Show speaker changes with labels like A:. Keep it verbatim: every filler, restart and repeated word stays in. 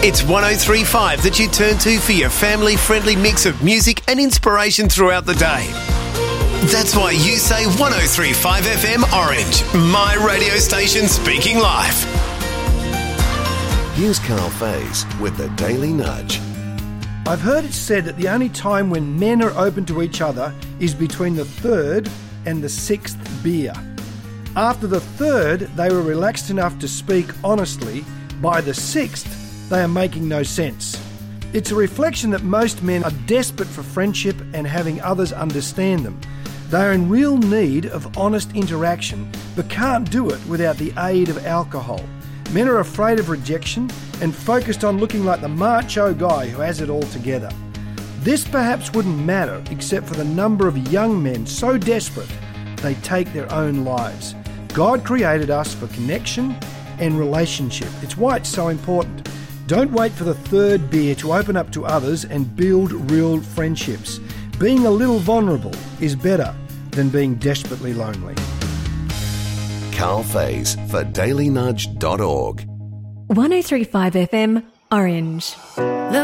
A: It's one oh three point five that you turn to for your family-friendly mix of music and inspiration throughout the day. That's why you say one oh three point five F M Orange, my radio station speaking life.
B: Here's Carl Faze with the Daily Nudge.
C: I've heard it said that the only time when men are open to each other is between the third and the sixth beer. After the third, they were relaxed enough to speak honestly. By the sixth, they are making no sense. It's a reflection that most men are desperate for friendship and having others understand them. They are in real need of honest interaction, but can't do it without the aid of alcohol. Men are afraid of rejection and focused on looking like the macho guy who has it all together. This perhaps wouldn't matter except for the number of young men so desperate they take their own lives. God created us for connection and relationship. It's why it's so important. Don't wait for the third beer to open up to others and build real friendships. Being a little vulnerable is better than being desperately lonely.
B: Carl Faze for daily nudge dot org.
D: one oh three point five F M Orange.